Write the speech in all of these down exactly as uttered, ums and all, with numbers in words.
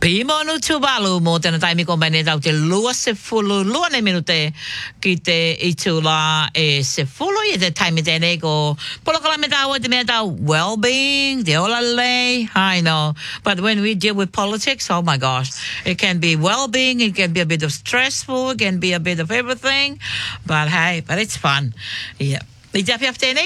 Pimonu tuvalu mo tena taimi ko mene tau te lua se fulu lua ne minute ki te itula e se fulu i te taimi tene ko polokala me tau te mea tau well-being, te ola lei, I know. But when we deal with politics, oh my gosh, it can be well-being, it can be a bit of stressful, it can be a bit of everything. But hey, but it's fun. Yeah. Remember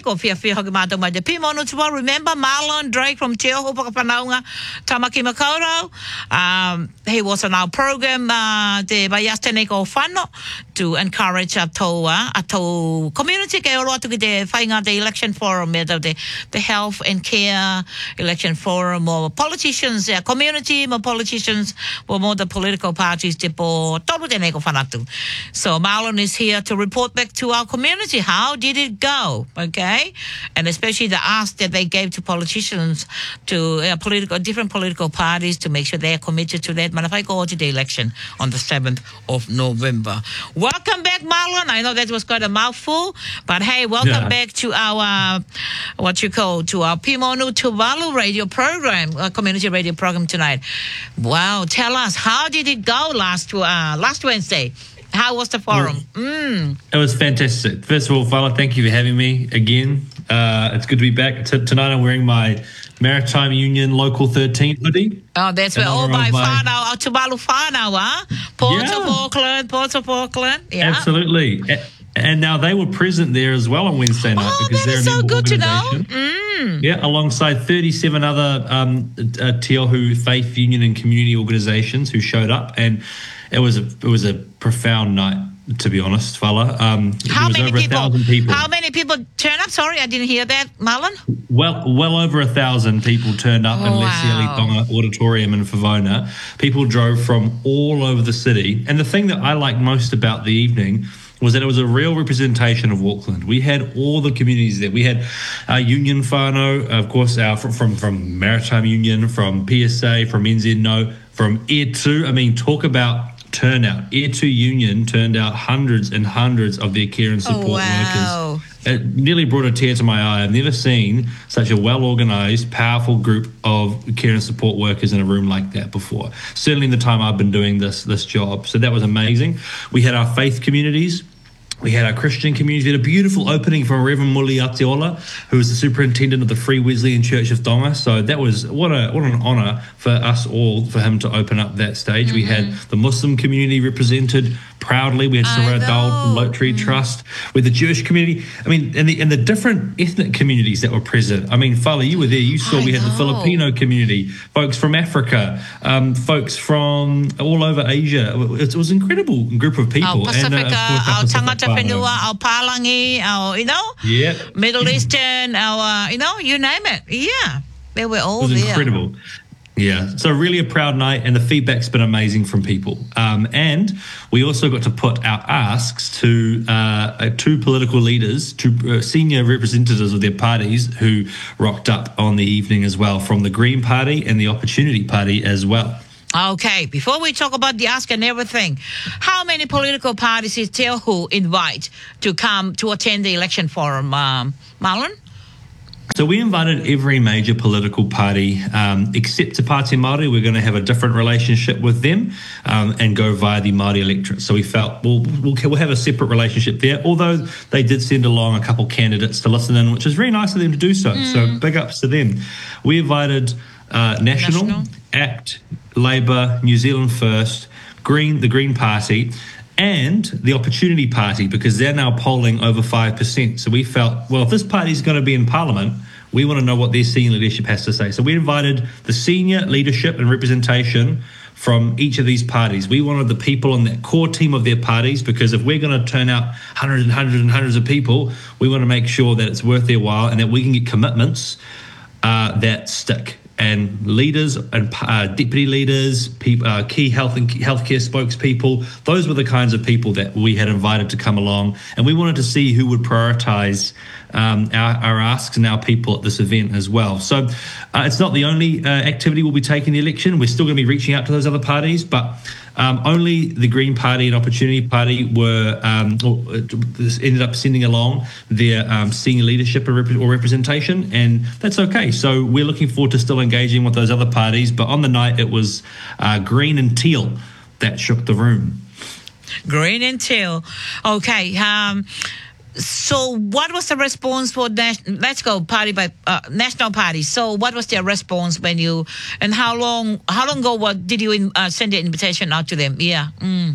Marlon Drake from Te Oho Pakapanaunga, Tamaki Makaurau? Um, he was on our program, uh, Te Bayasteneko Whano, to encourage a toa, a to community ke oro atu ki te whainga the election forum, the, the health and care election forum, or politicians, uh, community, more politicians, or more the political parties, te po toru teneko whanatu. So Marlon is here to report back to our community. How did it go? Okay, and especially the ask that they gave to politicians, to uh, political different political parties, to make sure they are committed to that. Manafai go to the election on the seventh of November. Welcome back, Marlon. I know that was quite a mouthful, but hey, welcome yeah. back to our what you call to our Pimonu Tuvalu radio program, uh, community radio program tonight. Wow, tell us, how did it go last uh, last Wednesday? How was the forum? Mm. It was fantastic. First of all, Fala, thank you for having me again. Uh, it's good to be back. T- tonight I'm wearing my Maritime Union Local thirteen hoodie. Oh, that's where all by whānau, Tuvalu whānau, huh? Port yeah. of Auckland, Port of Auckland. Yeah. Absolutely. And now they were present there as well on Wednesday night oh, because they're a so member good organisation. To know. Mm. Yeah, alongside thirty-seven other um, uh, Te Ohu faith, union and community organisations who showed up, and it was a it was a profound night, to be honest, fella. Um, how there was many over people? a thousand people. How many people turned up? Sorry, I didn't hear that, Marlon. Well, well over a thousand people turned up oh, in Lesiali wow. Tonga Auditorium in Favona. People drove from all over the city, and the thing that I liked most about the evening was that it was a real representation of Auckland. We had all the communities there. We had our Union whānau, of course, our from, from from Maritime Union, from P S A, from N Z N O, from E two. I mean, talk about turnout. E two Union turned out hundreds and hundreds of their care and support oh, wow. workers. It nearly brought a tear to my eye. I've never seen such a well-organised, powerful group of care and support workers in a room like that before. Certainly in the time I've been doing this this job. So that was amazing. We had our faith communities. We had our Christian community. We had a beautiful opening from Reverend Muli Ateola, who was the superintendent of the Free Wesleyan Church of Tonga. So that was what a what an honour for us all for him to open up that stage. Mm-hmm. We had the Muslim community represented proudly. We had Sarah Dowd from Lote Tree mm-hmm. Trust. With the Jewish community. I mean, and the and the different ethnic communities that were present. I mean, Fala, you were there. You saw I we had know. the Filipino community, folks from Africa, um, folks from all over Asia. It, it was an incredible group of people. Our Pacifica, and, uh, our Tangata Whenua, our Palangi, our, you know, yeah. Middle Eastern, our, uh, you know, you name it. Yeah, they were all there. It was there. incredible. Yeah, so really a proud night, and the feedback's been amazing from people. Um, and we also got to put our asks to uh, two political leaders, two uh, senior representatives of their parties who rocked up on the evening as well, from the Green Party and the Opportunity Party as well. Okay, before we talk about the ask and everything, how many political parties did Te Ohu invite to come to attend the election forum, um, Marlon? So we invited every major political party, um, except Te Pāti Māori. We're going to have a different relationship with them um, and go via the Māori electorate. So we felt we'll, we'll, we'll have a separate relationship there, although they did send along a couple candidates to listen in, which is very nice of them to do so. Mm. So big ups to them. We invited uh, National, National, ACT, Labour, New Zealand First, Green, the Green Party, and the Opportunity Party, because they're now polling over five percent. So we felt, well, if this party's going to be in Parliament, we want to know what their senior leadership has to say. So we invited the senior leadership and representation from each of these parties. We wanted the people on that core team of their parties, because if we're going to turn out hundreds and hundreds and hundreds of people, we want to make sure that it's worth their while and that we can get commitments uh, that stick. And leaders and uh, deputy leaders, people, uh, key health and healthcare spokespeople, those were the kinds of people that we had invited to come along. And we wanted to see who would prioritise um, our, our asks and our people at this event as well. So uh, it's not the only uh, activity we'll be taking the election. We're still going to be reaching out to those other parties, but um, only the Green Party and Opportunity Party were um, or, uh, ended up sending along their um, senior leadership or, rep- or representation, and that's okay. So we're looking forward to still engaging with those other parties, but on the night it was uh, green and teal that shook the room. Green and teal. Okay. Um, so what was the response for that? Let's go party by uh, National Party. So what was their response when you, and how long, how long ago what, did you uh, send the invitation out to them? Yeah. Mm.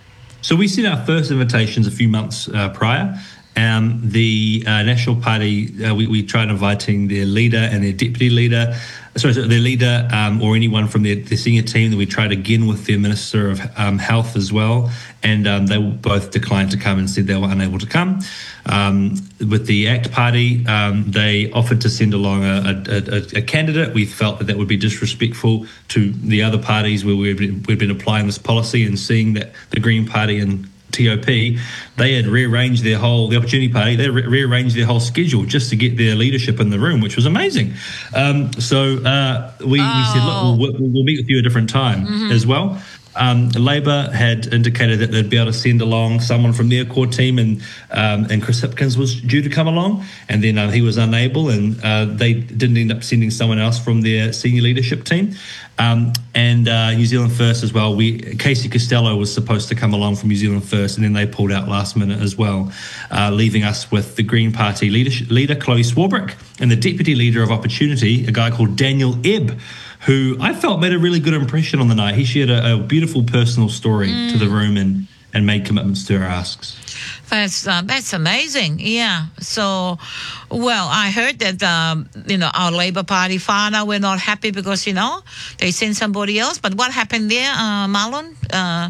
So we sent our first invitations a few months uh, prior. Um, the uh, National Party, uh, we, we tried inviting their leader and their deputy leader, sorry, so their leader um, or anyone from their, their senior team. That we tried again with their Minister of um, Health as well, and um, they both declined to come and said they were unable to come. Um, with the ACT Party, um, they offered to send along a, a, a, a candidate. We felt that that would be disrespectful to the other parties where we've been, we've been applying this policy, and seeing that the Green Party and T O P, they had rearranged their whole, the Opportunity Party, they re- rearranged their whole schedule just to get their leadership in the room, which was amazing. Um, so uh, we, oh. we said, look, we'll, we'll meet with you a different time mm-hmm. as well. Um, Labour had indicated that they'd be able to send along someone from their core team, and um, and Chris Hipkins was due to come along, and then uh, he was unable, and uh, they didn't end up sending someone else from their senior leadership team. Um, and uh, New Zealand First as well. We Casey Costello was supposed to come along from New Zealand First, and then they pulled out last minute as well, uh, leaving us with the Green Party leadership, leader Chloe Swarbrick, and the deputy leader of Opportunity, a guy called Daniel Ebb, who I felt made a really good impression on the night. He shared a, a beautiful personal story mm. to the room and, and made commitments to our asks. That's uh, that's amazing. Yeah. So, well, I heard that um, you know our Labour Party whānau were not happy because you know they sent somebody else. But what happened there, uh, Marlon? Uh,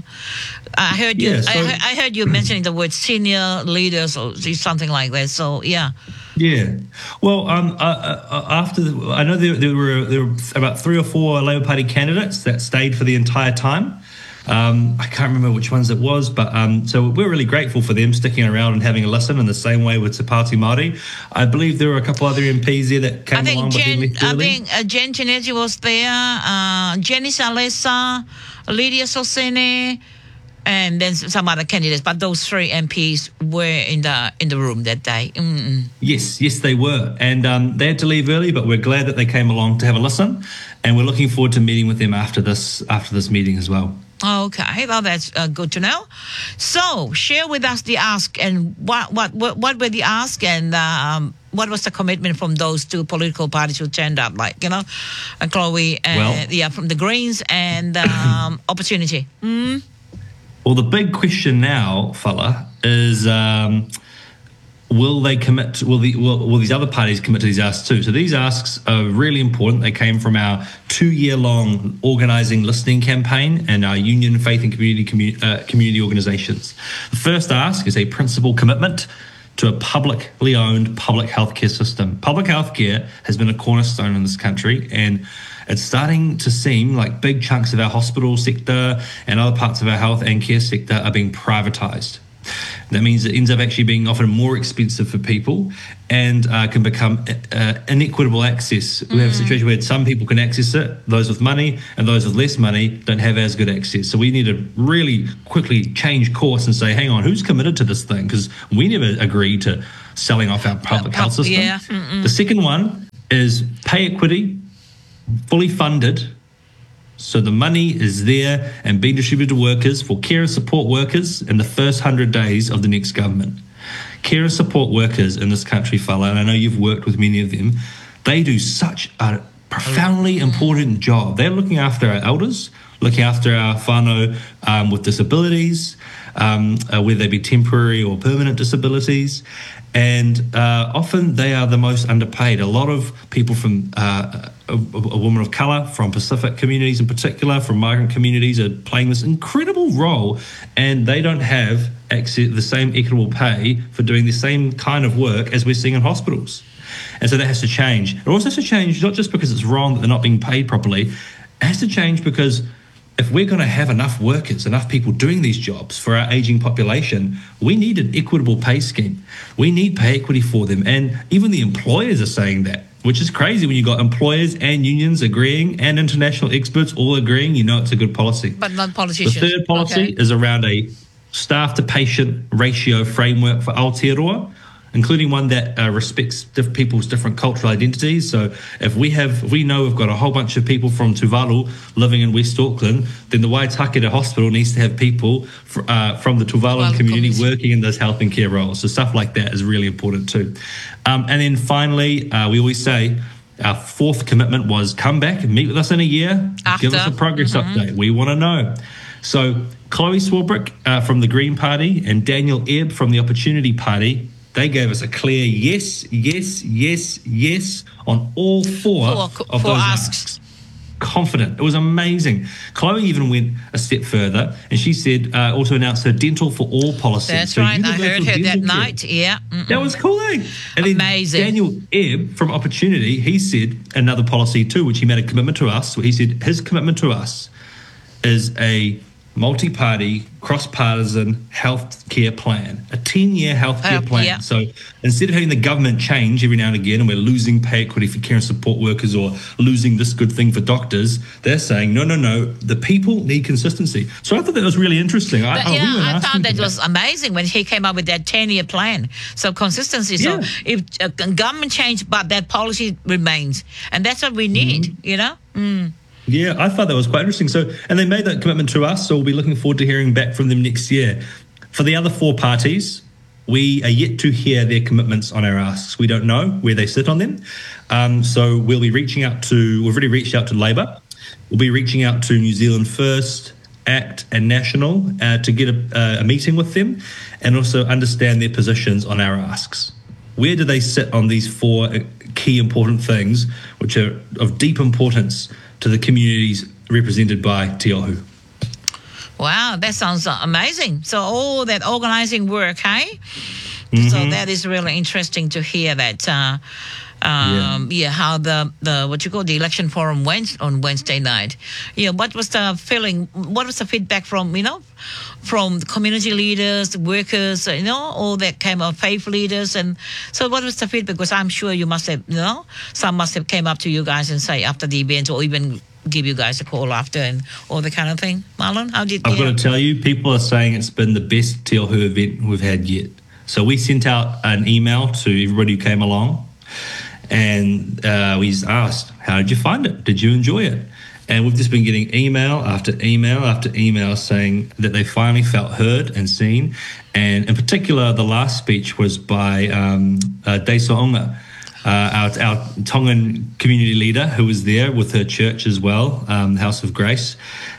I heard you. Yeah, so, I, I heard you mentioning the word senior leaders or something like that. So yeah. Yeah. Well, um, uh, uh, after the, I know there, there were there were about three or four Labour Party candidates that stayed for the entire time. Um, I can't remember which ones it was, but um, so we're really grateful for them sticking around and having a listen. In the same way with Te Pāti Māori, I believe there were a couple other M Ps there that came I think along. Jen, but then I think uh, Jen Chinetti was there, uh, Jenny Salesa, Lydia Sosene, and then some other candidates. But those three M Ps were in the in the room that day. Mm-mm. Yes, yes, they were, and um, they had to leave early, but we're glad that they came along to have a listen, and we're looking forward to meeting with them after this after this meeting as well. Okay, well, that's uh, good to know. So, share with us the ask, and what what what, what were the ask, and um, what was the commitment from those two political parties who turned up, like, you know, uh, Chloe and well, yeah, from the Greens and um, Opportunity. Mm? Well, the big question now, fella, is um, will they commit? Will the will, will these other parties commit to these asks too? So these asks are really important. They came from our two-year-long organising listening campaign and our union, faith and community commu- uh, community organisations. The first ask is a principal commitment to a publicly owned public healthcare system. Public healthcare has been a cornerstone in this country, and it's starting to seem like big chunks of our hospital sector and other parts of our health and care sector are being privatised. That means it ends up actually being often more expensive for people and uh, can become uh, inequitable access. We mm. have a situation where some people can access it, those with money, and those with less money don't have as good access. So we need to really quickly change course and say, hang on, who's committed to this thing? Because we never agreed to selling off our public uh, health system. Yeah. The second one is pay equity, fully funded. So the money is there and being distributed to workers for care and support workers in the first hundred days of the next government. Care and support workers in this country, fella, and I know you've worked with many of them, they do such a profoundly important job. They're looking after our elders, looking after our whānau um, with disabilities, um, uh, whether they be temporary or permanent disabilities. And uh, often they are the most underpaid. A lot of people from uh, a, a woman of colour, from Pacific communities in particular, from migrant communities are playing this incredible role, and they don't have access, the same equitable pay for doing the same kind of work as we're seeing in hospitals. And so that has to change. It also has to change not just because it's wrong that they're not being paid properly. It has to change because if we're going to have enough workers, enough people doing these jobs for our aging population, we need an equitable pay scheme. We need pay equity for them. And even the employers are saying that, which is crazy when you've got employers and unions agreeing and international experts all agreeing, you know it's a good policy. But not politicians. The third policy okay. is around a staff-to-patient ratio framework for Aotearoa, including one that uh, respects diff- people's different cultural identities. So if we have, if we know we've got a whole bunch of people from Tuvalu living in West Auckland, then the Waitakere Hospital needs to have people fr- uh, from the Tuvalu Tuvalu community community. working in those health and care roles. So stuff like that is really important too. Um, and then finally, uh, we always say our fourth commitment was come back and meet with us in a year, After. give us a progress Mm-hmm. update. We want to know. So Chloe Swarbrick uh, from the Green Party and Daniel Ebb from the Opportunity Party, they gave us a clear yes, yes, yes, yes on all four, Four- of four those asks. asks. Confident. It was amazing. Chloe even went a step further and she said, uh, also announced her dental for all policy. That's So right. I universal heard her that dental care. night. Yeah. Mm-mm. That was cool, eh? And Amazing. then Daniel Ebb from Opportunity, he said another policy too, which he made a commitment to us. He said his commitment to us is a multi-party, cross-partisan health care plan, a ten-year health care Health, plan. yeah. So instead of having the government change every now and again and we're losing pay equity for care and support workers or losing this good thing for doctors, they're saying, no, no, no, the people need consistency. So I thought that was really interesting. I, But I, we yeah, weren't I asking found that for was amazing when he came up with that ten-year plan. So consistency. So Yeah. if uh, government change, but that policy remains, and that's what we need. Mm-hmm. You know. Mm. Yeah, I thought that was quite interesting. So, and they made that commitment to us, so we'll be looking forward to hearing back from them next year. For the other four parties, we are yet to hear their commitments on our asks. We don't know where they sit on them. Um, so we'll be reaching out to, we've already reached out to Labour. We'll be reaching out to New Zealand First, ACT and National uh, to get a, uh, a meeting with them and also understand their positions on our asks. Where do they sit on these four key important things, which are of deep importance to the communities represented by Te Ohu? Wow, that sounds uh, amazing. So all that organizing work, hey? Mm-hmm. So that is really interesting to hear that. Uh, um, yeah. yeah, how the, the what you call the election forum went on Wednesday night. Yeah, what was the feeling? What was the feedback from you know, from the community leaders, workers, you know, all that came of faith leaders, and so what was the feedback? Because I'm sure you must have, you know, some must have came up to you guys and say after the event, or even give you guys a call after and all the kind of thing. Marlon, how did? I've yeah. got to tell you, people are saying it's been the best Te Ohu event we've had yet. So we sent out an email to everybody who came along, and uh, we just asked, how did you find it? Did you enjoy it? And we've just been getting email after email after email saying that they finally felt heard and seen. And in particular, the last speech was by um, uh, Dei So'onga, uh, our, our Tongan community leader, who was there with her church as well, um, House of Grace,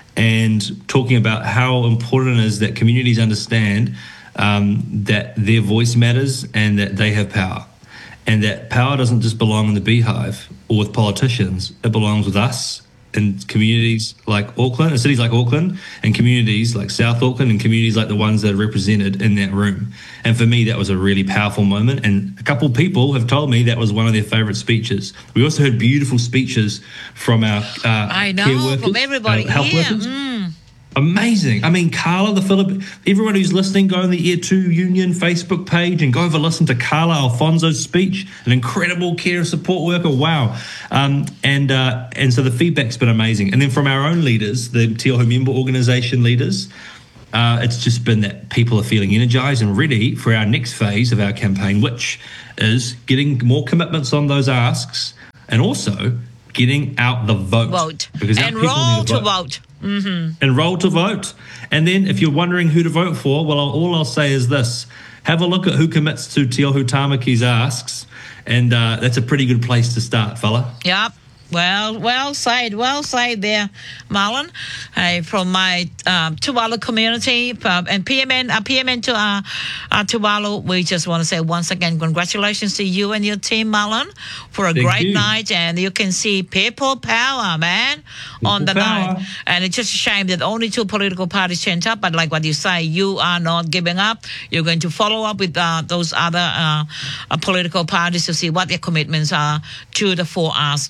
and talking about how important it is that communities understand um, that their voice matters and that they have power. And that power doesn't just belong in the beehive or with politicians. It belongs with us in communities like Auckland, in cities like Auckland, and communities like South Auckland, and communities like the ones that are represented in that room. And for me, that was a really powerful moment. And a couple of people have told me that was one of their favourite speeches. We also heard beautiful speeches from our uh, I know, care workers, from everybody uh, health here. workers. Mm. Amazing. I mean, Carla, the Philip, everyone who's listening, go on the Air two Union Facebook page and go over listen to Carla Alfonso's speech, an incredible care and support worker. Wow. Um, and uh, and so the feedback's been amazing. And then from our own leaders, the Te Ohu member organisation leaders, uh, it's just been that people are feeling energised and ready for our next phase of our campaign, which is getting more commitments on those asks and also getting out the vote. Vote. Because our And people roll need to vote. vote. Mm-hmm. Enroll to vote. And then if you're wondering who to vote for, well, I'll, all I'll say is this. Have a look at who commits to Te Ohu Tamaki's asks, and uh, that's a pretty good place to start, fella. Yep. Well, well said, well said there, Marlon. Hey, from my um, Tuvalu community uh, and P M N, uh, P M N to uh, uh, Tuvalu, we just want to say once again, congratulations to you and your team, Marlon, for a Thank great you. night. And you can see people power, man, People on the power. night. And it's just a shame that only two political parties turned up. But like what you say, you are not giving up. You're going to follow up with uh, those other uh, uh, political parties to see what their commitments are to the four asks, okay?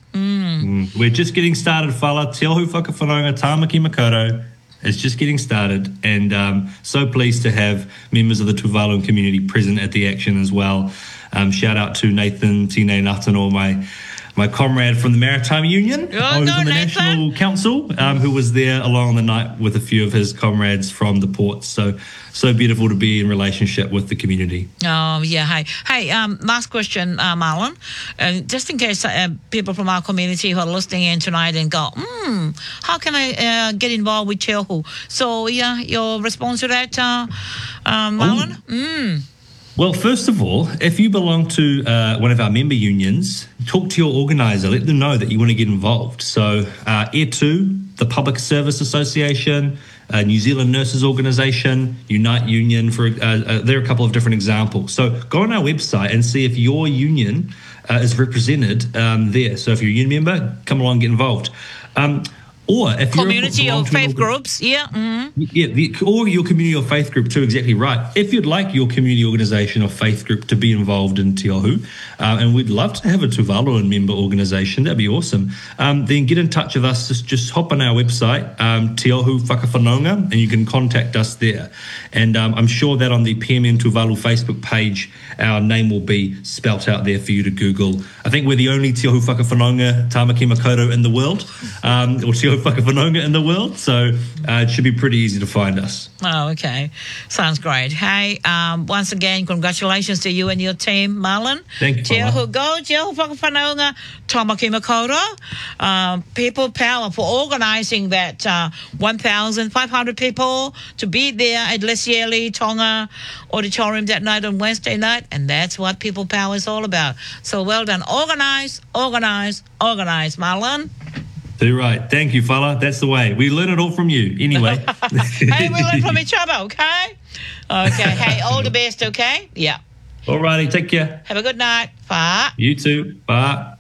Mm. Mm. We're just getting started, fella. Te Ohu Whakawhanaunga Tāmaki Makaurau is just getting started, and um, so pleased to have members of the Tuvalu community present at the action as well. Um, shout out to Nathan Tine Natano, my my comrade from the Maritime Union, Oh, who's no, on the Nathan. National Council, um, who was there along the night with a few of his comrades from the ports. So, so beautiful to be in relationship with the community. Oh, yeah. Hey, hey. Um, last question, uh, Marlon. Uh, just in case uh, people from our community who are listening in tonight and go, hmm, how can I uh, get involved with Te Ohu? So, yeah, your response to that, uh, uh, Marlon? Mm. Well, first of all, if you belong to uh, one of our member unions, talk to your organiser. Let them know that you want to get involved. So, uh, E two, the Public Service Association, uh, New Zealand Nurses Organisation, Unite Union, for uh, uh, there are a couple of different examples. So, go on our website and see if your union uh, is represented um, there. So, if you're a union member, come along and get involved. Um, Or if Community you're or belong to an faith organ- groups, yeah. Mm. Yeah, the, or your community or faith group too, exactly right. If you'd like your community organisation or faith group to be involved in Te Ohu, uh, and we'd love to have a Tuvalu member organisation, that'd be awesome, um, then get in touch with us. Just, just hop on our website, um, Te Ohu Whakawhanaunga, and you can contact us there. And um, I'm sure that on the P M N Tuvalu Facebook page, our name will be spelt out there for you to Google. I think we're the only Te Ohu Whakawhanaunga Tāmaki Makaurau in the world, um, or Te Ohu Whakawhanaunga in the world, so uh, it should be pretty easy to find us. Oh, okay. Sounds great. Hey, um, once again, congratulations to you and your team, Marlon. Thank you, Te Paula. Ohu Go, Te Ohu Whakawhanaunga, Tāmaki Makaurau. Um, people power for organising that uh, one thousand five hundred people to be there at Lesieli Tonga Auditorium that night on Wednesday night, and that's what people power is all about. So well done. Organise, organise, organise, Marlon. You're right. Thank you, fella. That's the way. We learn it all from you. Anyway. Hey, we learn from each other, okay? Okay. Hey, all the best, okay? Yeah. Alrighty, take care. Have a good night. Fa. You too. Bye.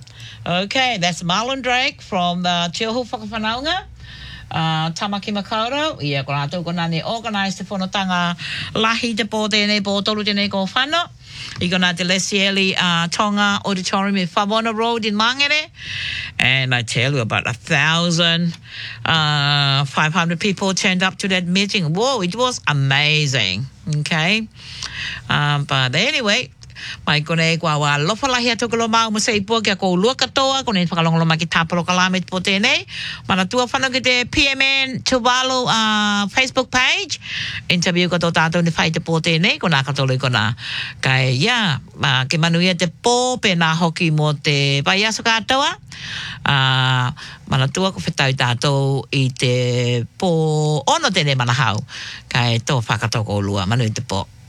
Okay, that's Marlon Drake from the Te Ohu Whakawhanaunga. Uh, Tāmaki Makaurau. Ia, ko rātou kona ne organise te whanotanga lahi te pō tēnei pō tolu tēnei ko whano. I kona te Lesieli uh, Tonga Auditorium in Whamona Road in Mangere. And I tell you, about a thousand, uh, five hundred people turned up to that meeting. Whoa, it was amazing. Okay. Um, but anyway, mai kone kwa wa lofa lahi atu kolo mau mo sei po kia ko lua katoa kone whakalongolo maki tāparo kalamit po tēnei. Mana tua whanau ki te P M N Tuvalu uh, Facebook page. Interview kato tātou ni whai te po tēnei. Kona katolu kona. Kai ia, uh, ke manuia te pō pēnā hoki mo te vaiaso katoa. Uh, mana tua ko whetau tātou i te pō ono tēnei mana hau. Kai tō whakatoko lua manu i te pō.